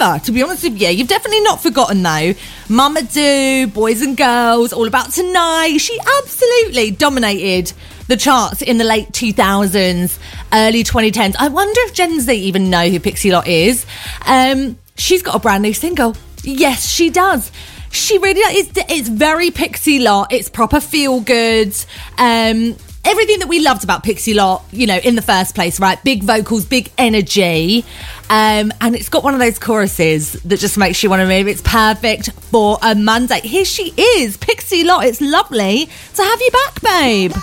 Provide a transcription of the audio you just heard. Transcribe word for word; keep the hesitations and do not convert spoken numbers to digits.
ever, to be honest with you. You've definitely not forgotten, though. Mama Do, Boys and Girls, All About Tonight. She absolutely dominated the charts in the late two thousands, early twenty tens. I wonder if Gen Z even know who Pixie Lott is. Um, she's got a brand new single. Yes, she does. She really does. It's, it's very Pixie Lott. It's proper feel good. Um, everything that we loved about Pixie Lott, you know, in the first place, right? Big vocals, big energy. Um, and it's got one of those choruses that just makes you want to move. It's perfect for a Monday. Here she is, Pixie Lott. It's lovely to have you back, babe.